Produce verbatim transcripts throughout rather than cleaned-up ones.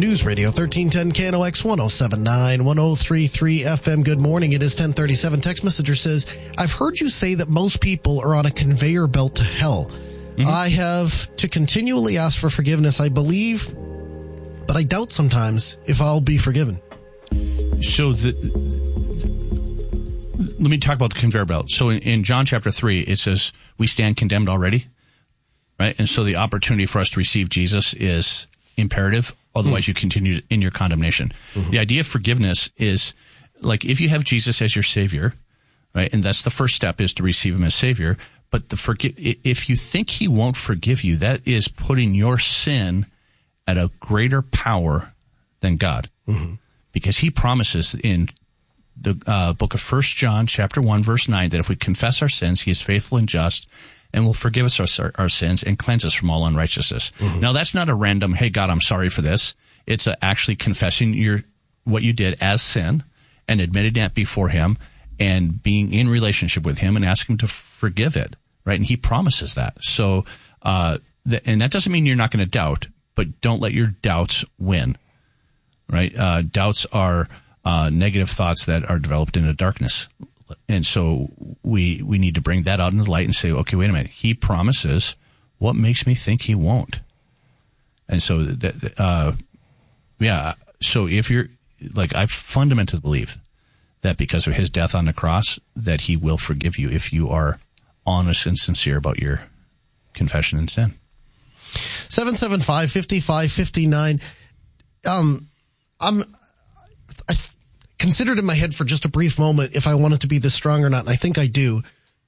News Radio thirteen ten K N O X one oh seven point nine, one oh three point three F M. Good morning. It is ten thirty-seven. Text messenger says, I've heard you say that most people are on a conveyor belt to hell. Mm-hmm. I have to continually ask for forgiveness. I believe, but I doubt sometimes if I'll be forgiven. So the, let me talk about the conveyor belt. So in, in John chapter three, it says we stand condemned already, right? And so the opportunity for us to receive Jesus is imperative. Otherwise, mm-hmm. you continue in your condemnation. Mm-hmm. The idea of forgiveness is like if you have Jesus as your Savior, right? And that's the first step is to receive him as Savior. But the forgive, if you think he won't forgive you, that is putting your sin at a greater power than God. Mm-hmm. Because he promises in the uh, book of First John chapter one, verse nine, that if we confess our sins, he is faithful and just and will forgive us our, our sins and cleanse us from all unrighteousness. Mm-hmm. Now, that's not a random, hey, God, I'm sorry for this. It's a actually confessing your what you did as sin and admitting that before him and being in relationship with him and asking him to forgive it, right? And he promises that. So, uh, th- and that doesn't mean you're not going to doubt, but don't let your doubts win, right? Uh, doubts are uh, negative thoughts that are developed in the darkness. And so we we need to bring that out in the light and say, okay, wait a minute. He promises. What makes me think he won't? And so, that, uh, yeah. So if you're like, I fundamentally believe that because of his death on the cross, that he will forgive you if you are honest and sincere about your confession and sin. seven seven five, five five five nine. Um, I'm. I th- considered in my head for just a brief moment if I wanted to be this strong or not, and I think I do.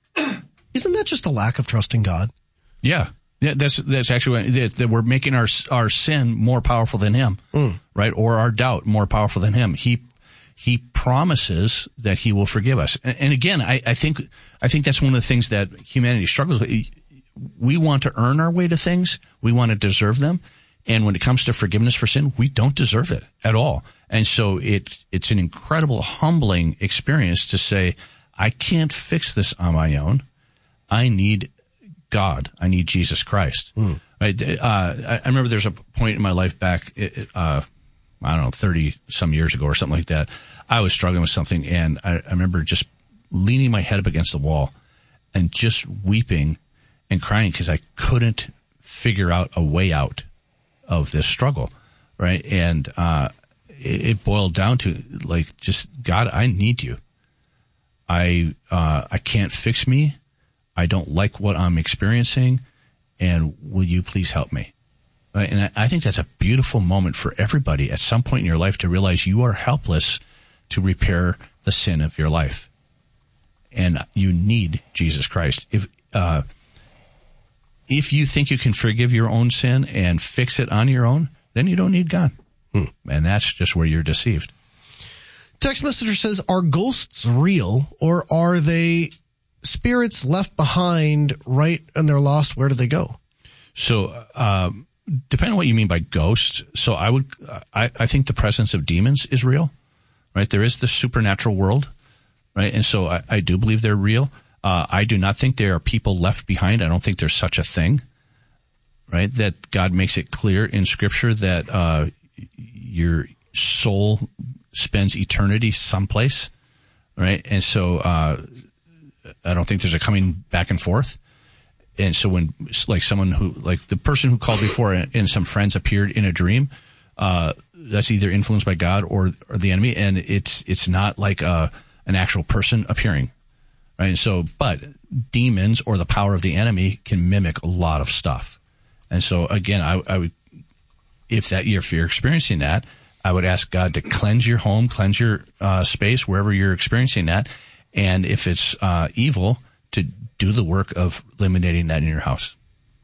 Isn't that just a lack of trust in God? Yeah. Yeah, that's that's actually what, that, that we're making our our sin more powerful than him, mm. right? Or our doubt more powerful than him. He he promises that he will forgive us. And, and again, I, I think I think that's one of the things that humanity struggles with. We want to earn our way to things. We want to deserve them. And when it comes to forgiveness for sin, we don't deserve it at all. And so it, it's an incredible, humbling experience to say, I can't fix this on my own. I need God. I need Jesus Christ. Mm. Right? Uh, I, I remember there's a point in my life back, uh, I don't know, thirty some years ago or something like that. I was struggling with something, and I, I remember just leaning my head up against the wall and just weeping and crying because I couldn't figure out a way out of this struggle, right? And uh, it, it boiled down to like, just God, I need you. I uh, I can't fix me. I don't like what I'm experiencing, and will you please help me? Right? And I, I think that's a beautiful moment for everybody at some point in your life to realize you are helpless to repair the sin of your life, and you need Jesus Christ. If uh, If you think you can forgive your own sin and fix it on your own, then you don't need God. Hmm. And that's just where you're deceived. Text messenger says, are ghosts real, or are they spirits left behind, right, and they're lost? Where do they go? So, um, depending on what you mean by ghosts. So I would, I, I think the presence of demons is real, right? There is the supernatural world, right? And so I, I do believe they're real. Uh, I do not think there are people left behind. I don't think there's such a thing, right? That God makes it clear in Scripture that uh, your soul spends eternity someplace, right? And so uh, I don't think there's a coming back and forth. And so when, like someone who, like the person who called before and some friends appeared in a dream, uh, that's either influenced by God or, or the enemy, and it's it's not like a, an actual person appearing. Right. And so, but demons or the power of the enemy can mimic a lot of stuff. And so, again, I, I would, if that, if you're experiencing that, I would ask God to cleanse your home, cleanse your uh, space, wherever you're experiencing that. And if it's uh, evil, to do the work of eliminating that in your house.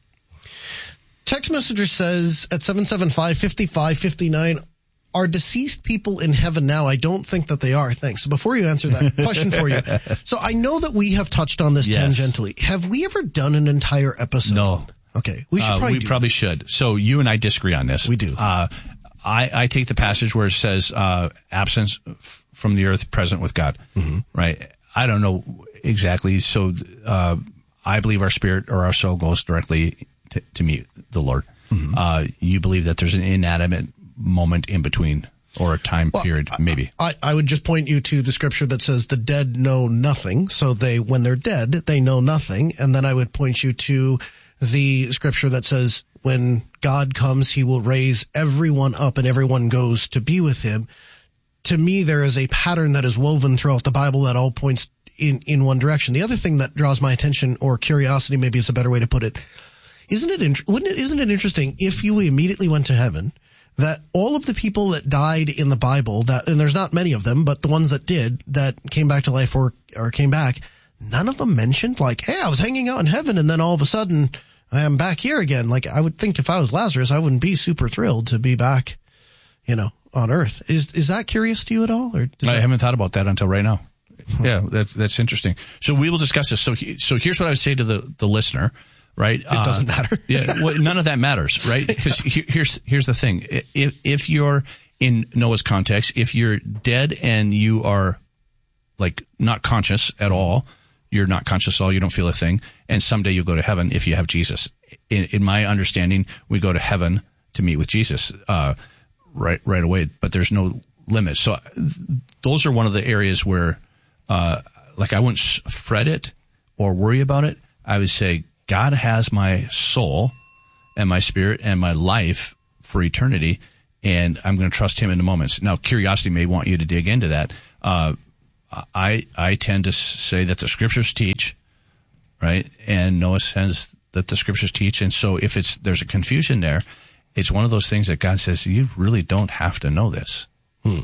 Text messenger says at seven seven five, five five five nine, are deceased people in heaven now? I don't think that they are. Thanks. So before you answer that question for you, so I know that we have touched on this yes. tangentially. Have we ever done an entire episode? No. Okay. We should probably uh, We do probably that. should. So you and I disagree on this. We do. Uh, I, I take the passage where it says uh, absence f- from the earth, present with God. Mm-hmm. Right? I don't know exactly. So uh, I believe our spirit or our soul goes directly to, to meet the Lord. Mm-hmm. Uh, you believe that there's an inanimate moment in between or a time well, period, maybe. I, I would just point you to the scripture that says the dead know nothing. So they, when they're dead, they know nothing. And then I would point you to the scripture that says when God comes, he will raise everyone up and everyone goes to be with him. To me, there is a pattern that is woven throughout the Bible that all points in, in one direction. The other thing that draws my attention, or curiosity maybe is a better way to put it, isn't it, wouldn't it, isn't it interesting if you immediately went to heaven, that all of the people that died in the Bible, that, and there's not many of them, but the ones that did, that came back to life or, or came back, none of them mentioned like, hey, I was hanging out in heaven and then all of a sudden I am back here again. Like, I would think if I was Lazarus, I wouldn't be super thrilled to be back, you know, on earth. Is, is that curious to you at all? Or I that... haven't thought about that until right now. Yeah, that's, that's interesting. So we will discuss this. So, he, so here's what I would say to the, the listener. Right? It doesn't uh, matter. yeah, well, none of that matters, right? Because yeah. he, here's here's the thing: if if you're in Noah's context, if you're dead and you are like not conscious at all, you're not conscious at all, you don't feel a thing, and someday you'll go to heaven if you have Jesus. In, in my understanding, we go to heaven to meet with Jesus uh, right right away, but there's no limit. So those are one of the areas where, uh, like, I wouldn't fret it or worry about it. I would say, God has my soul and my spirit and my life for eternity, and I'm going to trust him in the moments. Now, curiosity may want you to dig into that. Uh, I I tend to say that the scriptures teach, right? And Noah says that the scriptures teach. And so if it's there's a confusion there, it's one of those things that God says, you really don't have to know this. Hmm.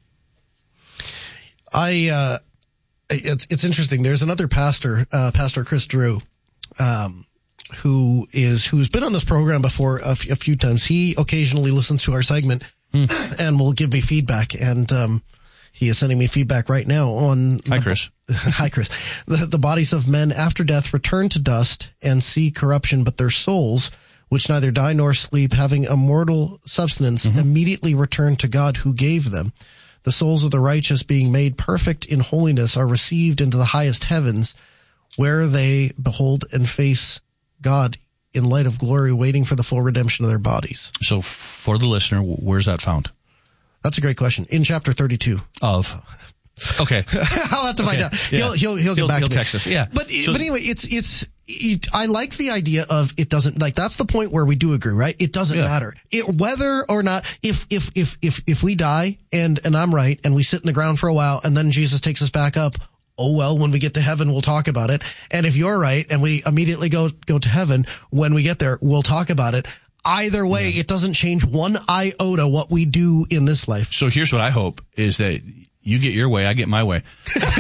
I, uh, it's, it's interesting. There's another pastor, uh, Pastor Chris Drew, um, who is, who's been on this program before a, f- a few times. He occasionally listens to our segment hmm. and will give me feedback. And, um, he is sending me feedback right now on. Hi, the, Chris. Hi, Chris. The, the bodies of men after death return to dust and see corruption, but their souls, which neither die nor sleep, having a mortal substance, mm-hmm. immediately return to God who gave them. The souls of the righteous, being made perfect in holiness, are received into the highest heavens, where they behold and face God in light of glory, waiting for the full redemption of their bodies. So for the listener, where's that found? That's a great question. In chapter thirty-two. Of. Okay. I'll have to find okay. out. Yeah. He'll, he'll, he'll get he'll, back he'll to me. text us. Yeah. But, so, but anyway, it's, it's, it, I like the idea of it doesn't, like, that's the point where we do agree, right? It doesn't yeah. matter. It, whether or not, if, if, if, if, if we die and, and I'm right and we sit in the ground for a while and then Jesus takes us back up, oh, well, when we get to heaven, we'll talk about it. And if you're right and we immediately go, go to heaven, when we get there, we'll talk about it. Either way, yeah. it doesn't change one iota what we do in this life. So here's what I hope is that you get your way, I get my way.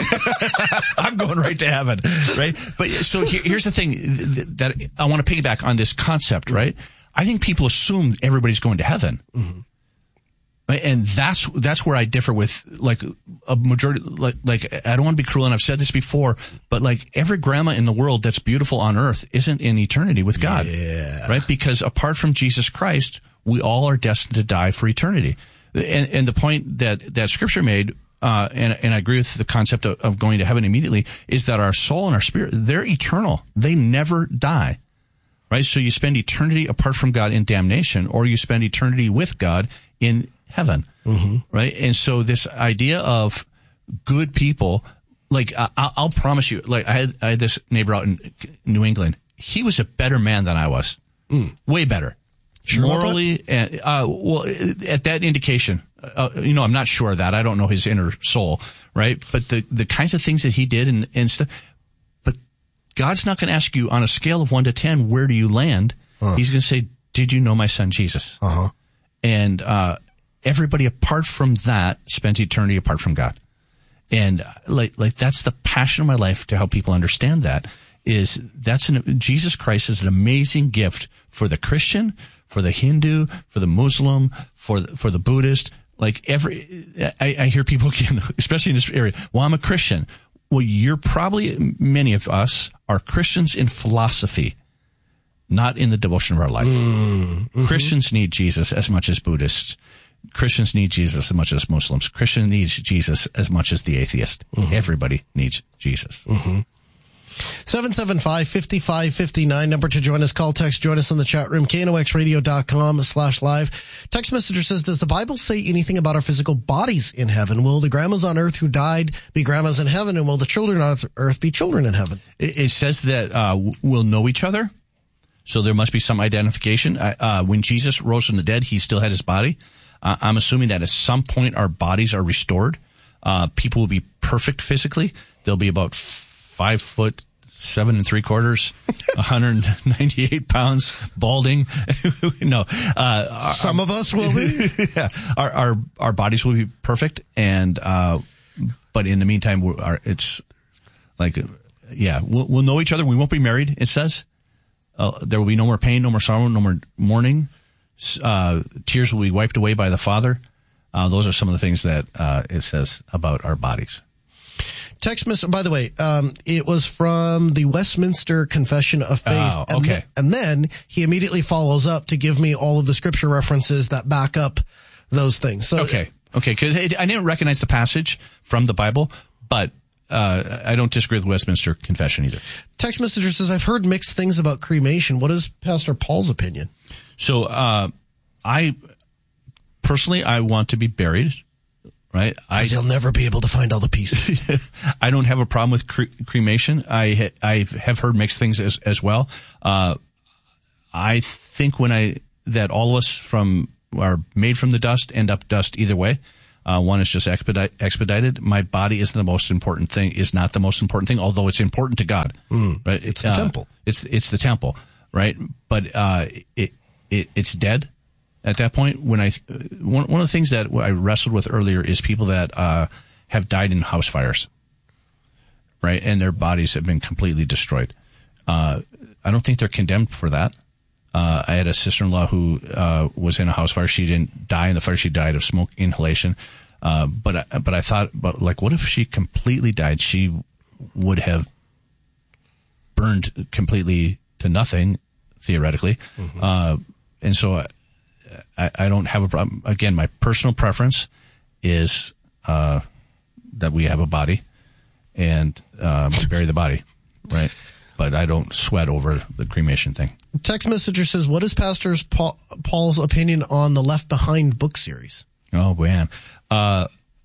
I'm going right to heaven, right? But so here, here's the thing that I want to piggyback on this concept, right? I think people assume everybody's going to heaven. Mm-hmm. Right? And that's, that's where I differ with like a majority, like, like, I don't want to be cruel and I've said this before, but like every grandma in the world that's beautiful on earth isn't in eternity with God. Yeah. Right? Because apart from Jesus Christ, we all are destined to die for eternity. And, and the point that, that scripture made, uh, and, and I agree with the concept of, of going to heaven immediately, is that our soul and our spirit, they're eternal. They never die. Right? So you spend eternity apart from God in damnation, or you spend eternity with God in heaven. Mm-hmm. Right? And so this idea of good people, like, I, I'll promise you, like, I had, I had this neighbor out in New England. He was a better man than I was. Mm. Way better. Sure Morally, and, uh, well, at that indication, uh, you know, I'm not sure of that. I don't know his inner soul, right? But the, the kinds of things that he did and, and stuff, but God's not going to ask you on a scale of one to ten, where do you land? Uh-huh. He's going to say, did you know my son Jesus? Uh-huh. And, uh, everybody apart from that spends eternity apart from God. And like, like that's the passion of my life to help people understand that is that's an, Jesus Christ is an amazing gift for the Christian, for the Hindu, for the Muslim, for the, for the Buddhist. Like every, I, I hear people again, especially in this area. Well, I'm a Christian. Well, you're probably, many of us are Christians in philosophy, not in the devotion of our life. Mm-hmm. Christians need Jesus as much as Buddhists. Christians need Jesus as much as Muslims. Christian needs Jesus as much as the atheist. Mm-hmm. Everybody needs Jesus. Mm-hmm. seven seven five, five five five nine, number to join us. Call, text, join us in the chat room, K N O X radio dot com slash live. Text messenger says, does the Bible say anything about our physical bodies in heaven? Will the grandmas on earth who died be grandmas in heaven, and will the children on earth be children in heaven? It, it says that uh, we'll know each other, so there must be some identification. Uh, when Jesus rose from the dead, he still had his body. Uh, I'm assuming that at some point our bodies are restored. Uh, people will be perfect physically. They'll be about five foot seven and three quarters, one hundred ninety-eight pounds, balding. no, uh, our, some of us will be. yeah, our, our our bodies will be perfect, and uh, but in the meantime, we're, our, it's like, yeah, we'll, we'll know each other. We won't be married. It says uh, there will be no more pain, no more sorrow, no more mourning. Uh, tears will be wiped away by the Father. Uh, those are some of the things that uh, it says about our bodies. Text message, by the way, um, it was from the Westminster Confession of Faith. Oh, okay. And, th- and then he immediately follows up to give me all of the scripture references that back up those things. So, okay. Okay. Cause I didn't recognize the passage from the Bible, but, uh, I don't disagree with the Westminster Confession either. Text messenger says, I've heard mixed things about cremation. What is Pastor Paul's opinion? So, uh, I, personally, I want to be buried. Right, I you'll never be able to find all the pieces. I don't have a problem with cre- cremation. I ha- I have heard mixed things as as well. Uh, I think when I that all of us from are made from the dust end up dust either way. Uh, one is just expedite, expedited. My body isn't the most important thing. Is not the most important thing, although it's important to God. Mm, right, it's the uh, temple. It's it's the temple, right? But uh, it it it's dead. At that point, when I, one, one of the things that I wrestled with earlier is people that, uh, have died in house fires. Right? And their bodies have been completely destroyed. Uh, I don't think they're condemned for that. Uh, I had a sister-in-law who, uh, was in a house fire. She didn't die in the fire. She died of smoke inhalation. Uh, but, I, but I thought, but like, what if she completely died? She would have burned completely to nothing, theoretically. Mm-hmm. Uh, and so, I, I, I don't have a problem. Again, my personal preference is uh, that we have a body and um, bury the body, right? But I don't sweat over the cremation thing. Text messenger says, what is Pastor Paul, Paul's opinion on the Left Behind book series? Oh, man. Uh,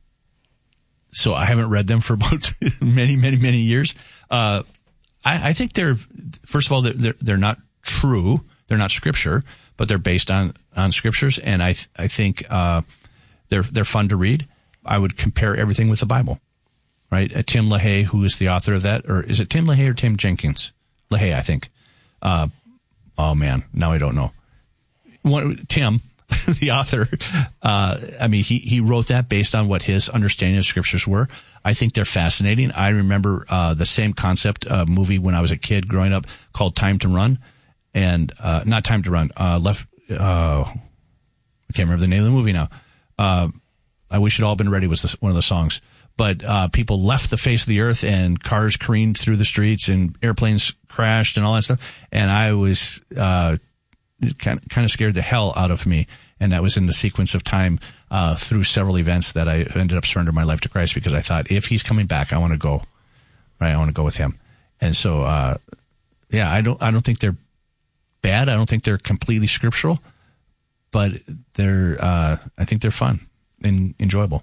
so I haven't read them for about many, many, many years. Uh, I, I think they're, first of all, they're, they're not true. They're not scripture, but they're based on, on scriptures. And I, th- I think, uh, they're, they're fun to read. I would compare everything with the Bible, right? Uh, Tim LaHaye, who is the author of that, or is it Tim LaHaye or Tim Jenkins? LaHaye, I think. Uh, oh man, now I don't know. One, Tim, the author, uh, I mean, he, he wrote that based on what his understanding of scriptures were. I think they're fascinating. I remember, uh, the same concept, uh, movie when I was a kid growing up called Time to Run. And, uh, not Time to Run, uh, left, uh, I can't remember the name of the movie now. Uh, I Wish It All Been Ready was the, one of the songs. But, uh, people left the face of the earth and cars careened through the streets and airplanes crashed and all that stuff. And I was, uh, kind of, kind of scared the hell out of me. And that was in the sequence of time, uh, through several events that I ended up surrendering my life to Christ because I thought, if he's coming back, I want to go, right? I want to go with him. And so, uh, yeah, I don't, I don't think they're bad. I don't think they're completely scriptural, but they're, uh, I think they're fun and enjoyable.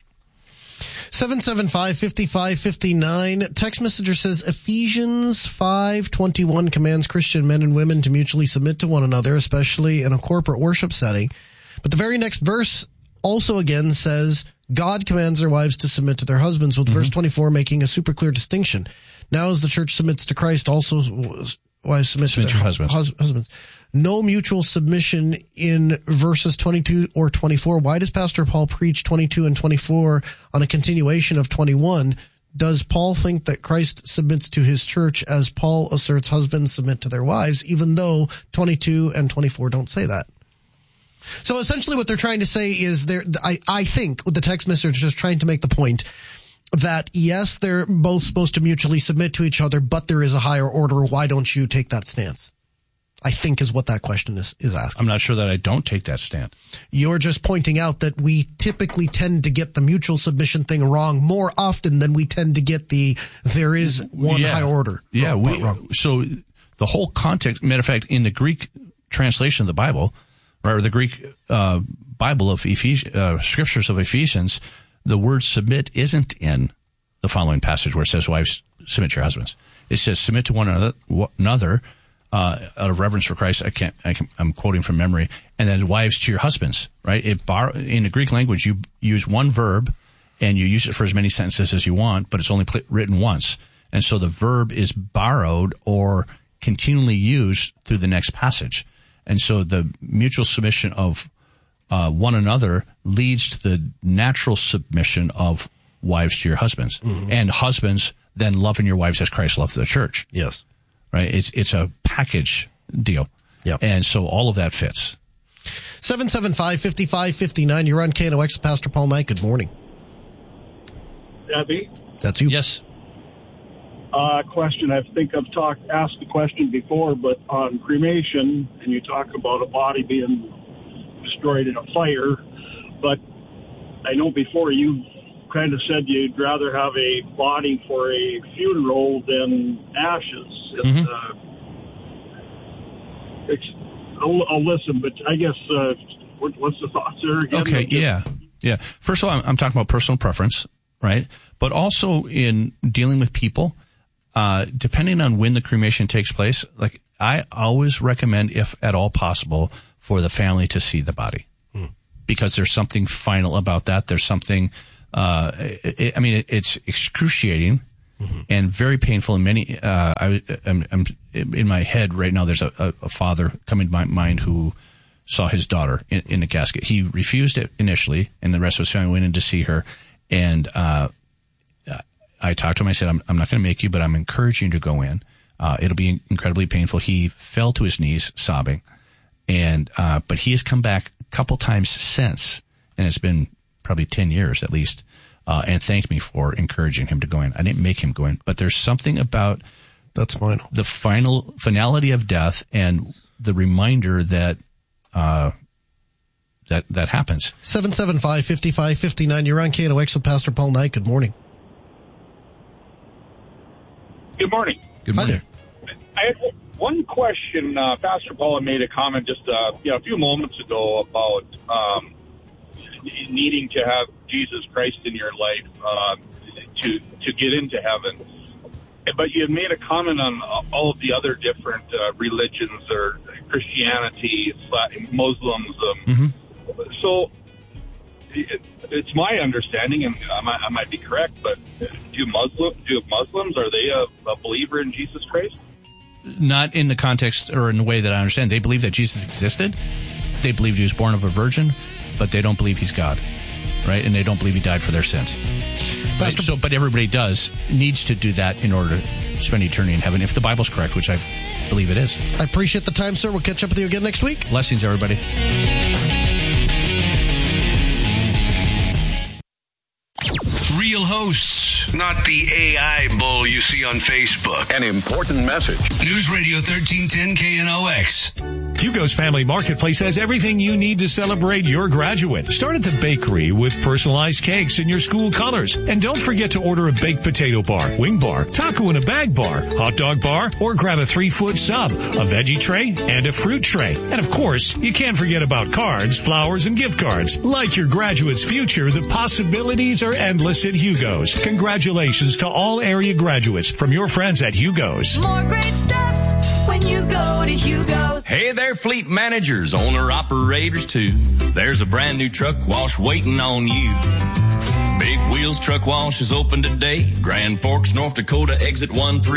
seven seven five, five five five nine. Text messenger says Ephesians five twenty-one commands Christian men and women to mutually submit to one another, especially in a corporate worship setting. But the very next verse also again says God commands their wives to submit to their husbands, with mm-hmm. verse twenty-four making a super clear distinction. Now as the church submits to Christ, also wives submit, submit to their husbands. Hus- husbands. No mutual submission in verses twenty-two or twenty-four. Why does Pastor Paul preach twenty-two and twenty-four on a continuation of twenty-one? Does Paul think that Christ submits to his church as Paul asserts husbands submit to their wives, even though twenty-two and twenty-four don't say that? So essentially what they're trying to say is they're, I, I think the text message is just trying to make the point that yes, they're both supposed to mutually submit to each other, but there is a higher order. Why don't you take that stance? I think is what that question is, is asking. I'm not sure that I don't take that stand. You're just pointing out that we typically tend to get the mutual submission thing wrong more often than we tend to get the there is one yeah. high order. Yeah. wrong, We, wrong. So the whole context, matter of fact, in the Greek translation of the Bible, or the Greek uh, Bible of Ephes- uh, scriptures of Ephesians, the word submit isn't in the following passage where it says, wives, submit to your husbands. It says, submit to one another, another uh, out of reverence for Christ. I can't, I can, I'm quoting from memory. And then wives to your husbands, right? It bar, in the Greek language, you use one verb and you use it for as many sentences as you want, but it's only pl- written once. And so the verb is borrowed or continually used through the next passage. And so the mutual submission of uh, one another leads to the natural submission of wives to your husbands. Mm-hmm. And husbands then loving your wives as Christ loved the church. Yes. Right? It's it's a package deal. Yep. And so all of that fits. seven seven five, five five five nine. You're on K N O X with Pastor Paul Knight. Good morning. Debbie? That's you. Yes. Uh, question. I think I've talked, asked the question before, but on cremation, and you talk about a body being destroyed in a fire, but I know before you kind of said you'd rather have a body for a funeral than ashes. Mm-hmm. Uh, it's, I'll, I'll listen, but I guess uh, what, what's the thoughts there again? Okay, yeah. Yeah. First of all, I'm, I'm talking about personal preference, right? But also in dealing with people, uh, depending on when the cremation takes place, like I always recommend, if at all possible, for the family to see the body. Hmm. Because there's something final about that. There's something, uh, it, I mean, it, it's excruciating mm-hmm. and very painful. In many, uh, I, I'm, I'm in my head right now, there's a, a, a father coming to my mind who saw his daughter in, in the casket. He refused it initially, and the rest of his family went in to see her. And, uh, I talked to him. I said, I'm, I'm not going to make you, but I'm encouraging you to go in. Uh, it'll be incredibly painful. He fell to his knees sobbing. And, uh, but he has come back a couple times since, and it's been probably ten years at least, uh, and thanked me for encouraging him to go in. I didn't make him go in, but there's something about that's final. The final finality of death and the reminder that, uh, that, that happens. seven seven five, five five five nine. You're on K N O X with Pastor Paul Knight. Good morning. Good morning. Good morning. Hi there. I had one question. Uh, Pastor Paul made a comment just uh, you know, a few moments ago about um, needing to have Jesus Christ in your life uh, to to get into heaven. But you had made a comment on all of the other different uh, religions or Christianity, Muslims. Um, mm-hmm. So it, it's my understanding, and I might, I might be correct, but do Muslim do Muslims, are they a, a believer in Jesus Christ? Not in the context or in the way that I understand. They believe that Jesus existed. They believe he was born of a virgin, but they don't believe he's God, right? And they don't believe he died for their sins. Right? So, but everybody does needs to do that in order to spend eternity in heaven, if the Bible's correct, which I believe it is. I appreciate the time, sir. We'll catch up with you again next week. Blessings, everybody. Real hosts, not the A I bull you see on Facebook. An important message. News Radio thirteen ten K N O X. Hugo's Family Marketplace has everything you need to celebrate your graduate. Start at the bakery with personalized cakes in your school colors. And don't forget to order a baked potato bar, wing bar, taco in a bag bar, hot dog bar, or grab a three-foot sub, a veggie tray, and a fruit tray. And of course, you can't forget about cards, flowers, and gift cards. Like your graduate's future, the possibilities are endless at Hugo's. Congratulations to all area graduates from your friends at Hugo's. More great stuff when you go to Hugo's. Hey there, fleet managers, owner-operators too. There's a brand new truck wash waiting on you. Big Wheels Truck Wash is open today. Grand Forks, North Dakota, exit one three.